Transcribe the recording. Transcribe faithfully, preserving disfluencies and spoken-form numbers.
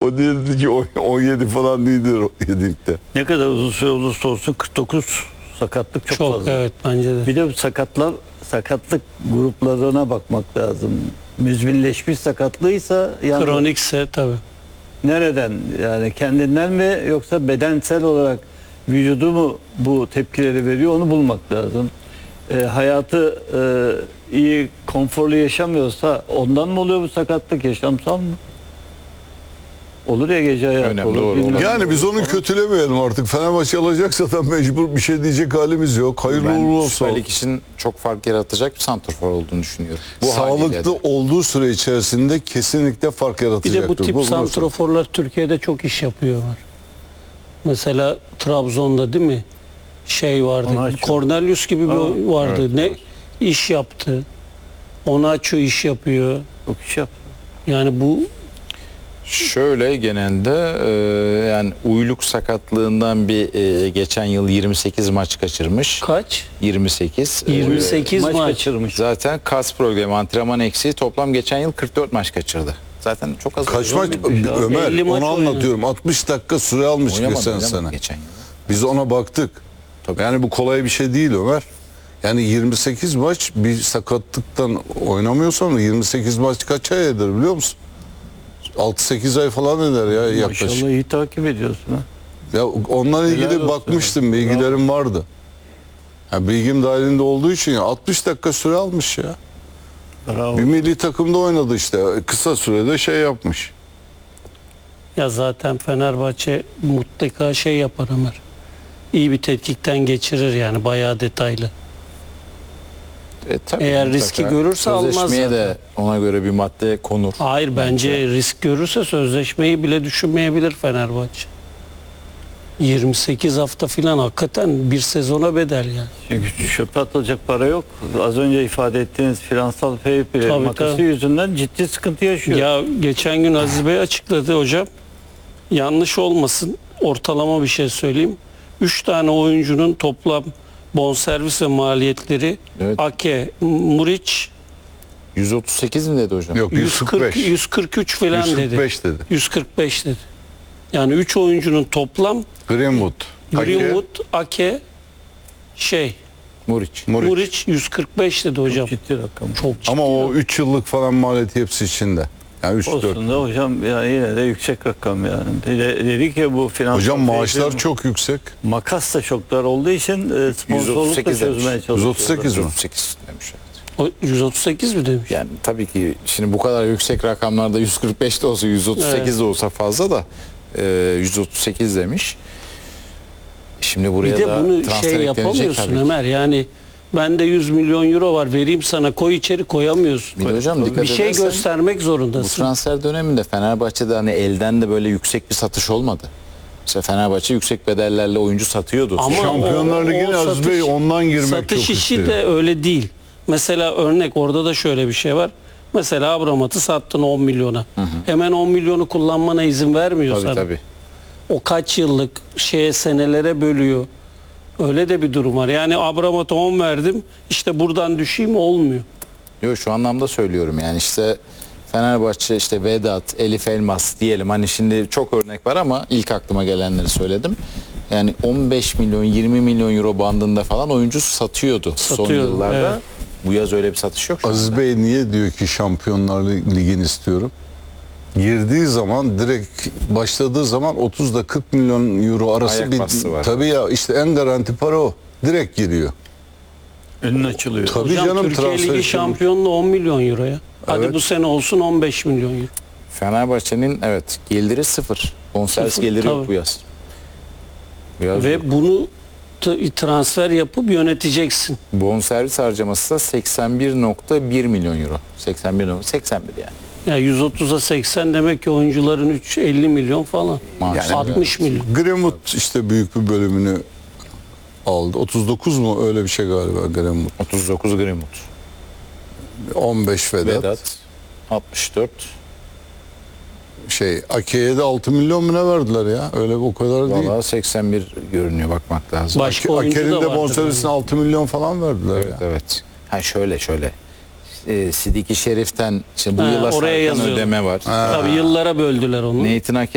O dedi ki on yedi falan değildir yedikte. Ne kadar uzun süre olursa olsun kırk dokuz sakatlık çok, Çok, fazla. evet bence de. Bir de bu sakatlar, sakatlık gruplarına bakmak lazım. Müzminleşmiş sakatlığıysa yani Kronikse tabii. nereden, yani kendinden mi yoksa bedensel olarak vücudu mu bu tepkileri veriyor, onu bulmak lazım. E, hayatı e, iyi, konforlu yaşamıyorsa ondan mı oluyor bu sakatlık, yaşamsal mı? Olur ya, gece hayatı Önemli, olur. doğru, bilmem olur. Yani biz onu kötülemeyelim artık. Fenerbahçe alacaksa da mecbur bir şey diyecek halimiz yok. Hayırlı uğurlu Ben olsun. Süper Lig için çok fark yaratacak bir santrfor olduğunu düşünüyorum. Bu Sağlıklı haliyle de. olduğu süre içerisinde kesinlikle fark Bir yaratacaktır. de bu tip Bu- bu- santroforlar Türkiye'de çok iş yapıyorlar. Mesela Trabzon'da değil mi? Şey vardı. Onaço. Cornelius gibi bir Aa, vardı. evet, ne evet. iş yaptı. Onaço iş yapıyor. Çok iş yap. Yani bu Şöyle genelde e, yani uyluk sakatlığından bir e, geçen yıl yirmi sekiz maç kaçırmış. kaç? yirmi sekiz. yirmi sekiz maç, maç. kaçırmış. Zaten kas problemi, antrenman eksiği toplam geçen yıl kırk dört maç kaçırdı. Zaten çok az. Kaç maç bitmiş abi. Ömer elli maç onu oynadı. anlatıyorum. altmış dakika süre almış Oynamadı, geçen oynamadı sene. geçen yıl. Biz ona baktık. Tabii. Yani bu kolay bir şey değil Ömer. Yani yirmi sekiz maç bir sakatlıktan oynamıyorsan yirmi sekiz maç kaç ay eder biliyor musun? altı sekiz ay falan eder ya yaklaşık. Maşallah iyi takip ediyorsun ha. Ya onlarla Helal ilgili olsun. bakmıştım, bilgilerim vardı. Ya bilgim dahilinde olduğu için ya altmış dakika süre almış ya. Bravo. Bir milli takımda oynadı işte. Kısa sürede şey yapmış. Ya zaten Fenerbahçe mutlaka şey yapar Ömer. İyi bir tetkikten geçirir yani, bayağı detaylı. E, tabii, Eğer mutlaka. riski görürse almaz Sözleşmeye zaten. de ona göre bir madde konur. Hayır, bence risk görürse sözleşmeyi bile düşünmeyebilir Fenerbahçe. yirmi sekiz hafta filan hakikaten bir sezona bedel yani. Çünkü çöpe atılacak para yok. Az önce ifade ettiğiniz finansal fair play Tabii, makası tabii. yüzünden ciddi sıkıntı yaşıyor. Ya geçen gün Aziz Bey açıkladı hocam. Yanlış olmasın, ortalama bir şey söyleyeyim. üç tane oyuncunun toplam bonservis ve maliyetleri Evet. Ake, Muriç yüz otuz sekiz mi dedi hocam? Yok yüz kırk, yüz kırk beş. yüz kırk üç falan yüz kırk dedi. beş dedi. yüz kırk beş dedi. Yani üç oyuncunun toplam Greenwood. Greenwood, Ake, şey, Muriç. Muriç. Muriç yüz kırk beş dedi hocam. Ciddi rakam. Çok ciddi. Ama o üç yıllık falan maliyeti hepsi içinde. Yani üç dört. Olsun da hocam, yani yine de yüksek rakam yani. Dedi, dedi ki bu finansal Hocam fair maaşlar play- çok yüksek. makas da çok dar olduğu için e, sponsorluk da yüz otuz sekiz çözmeye demiş. çalışıyor. yüz otuz sekiz mi? yüz otuz sekiz demiş. Evet. O yüz otuz sekiz mi demiş? Yani tabii ki şimdi bu kadar yüksek rakamlarda yüz kırk beş de olsa yüz otuz sekiz de olsa fazla da e, yüz otuz sekiz demiş. Şimdi buraya Bir de da bunu transfer şey eklenecek yapamıyorsun tabii ki. Ömer. Yani bende yüz milyon euro var, vereyim sana, koy içeri, koyamıyorsun. Bir de hocam dikkat Bir şey edersen göstermek bu zorundasın. transfer döneminde Fenerbahçe'de hani elden de böyle yüksek bir satış olmadı. Mesela Fenerbahçe yüksek bedellerle oyuncu satıyordu. Ama Şampiyonlar o- o Ligi'ne Aziz satış- Bey ondan girmek Satış çok işi istiyor. de öyle değil. Mesela örnek, orada da şöyle bir şey var. Mesela Abramat'ı sattın on milyona. Hemen on milyonu kullanmana izin vermiyor Tabii sana. tabii. O kaç yıllık şeye, senelere bölüyor. Öyle de bir durum var. Yani Abramat'a on verdim, işte buradan düşeyim, olmuyor. Yok, şu anlamda söylüyorum yani işte Fenerbahçe, işte Vedat, Elif Elmas diyelim, hani şimdi çok örnek var ama ilk aklıma gelenleri söyledim. Yani on beş milyon yirmi milyon euro bandında falan oyuncu satıyordu, son Satıyordu, yıllarda. evet. Bu yaz öyle bir satış yok şu Aziz anda. Bey niye diyor ki Şampiyonlar Ligi'ni istiyorum? Girdiği zaman, direkt başladığı zaman otuz ile kırk milyon euro arası Ayak bir bastı var. tabii ya, işte en garanti para o. Direkt giriyor. Önün açılıyor. Tabii Hocam canım, Türkiye transfer Ligi için. şampiyonluğu on milyon euroya. Hadi Evet. bu sene olsun on beş milyon euro. Fenerbahçe'nin evet geliri sıfır. Bonservis Sıfır, geliri tabii. yok bu yaz. Bu yaz yok. Ve bunu t- transfer yapıp yöneteceksin. Bonservis harcaması da seksen bir nokta bir milyon euro. seksen bir seksen bir yani. Yani yüz otuza seksen demek ki oyuncuların üç elli milyon falan. Maaş. altmış milyon. Greenwood işte büyük bir bölümünü aldı. otuz dokuz mu öyle bir şey galiba Greenwood. otuz dokuz Greenwood. on beş Vedat. Vedat altmış dört. Şey Ake'ye de altı milyon mu ne verdiler ya? Öyle o kadar değil. Valla seksen bir görünüyor, bakmak lazım. Başka oyuncu Ake'nin da de vardır. bonservisine altı milyon falan verdiler Evet, ya. evet. Ha şöyle şöyle. E, Sidiki Şerif'ten işte bu Ha, yıla oraya sarkan yazıyorlar. ödeme var. Tabii yıllara böldüler onu. Nathan Ake